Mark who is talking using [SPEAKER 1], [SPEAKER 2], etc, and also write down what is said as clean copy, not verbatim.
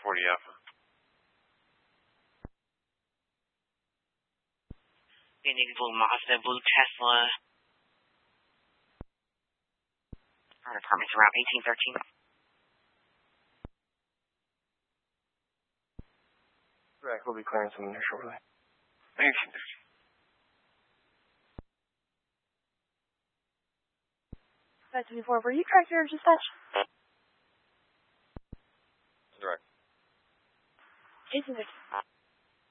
[SPEAKER 1] 40F.
[SPEAKER 2] Phoenix Blue Mazda, Blue Tesla. Our department's around 1813.
[SPEAKER 1] Correct, we'll be clearing something here shortly. 1813.
[SPEAKER 3] 524, were you correct here, dispatch?
[SPEAKER 1] Correct.
[SPEAKER 3] 1813.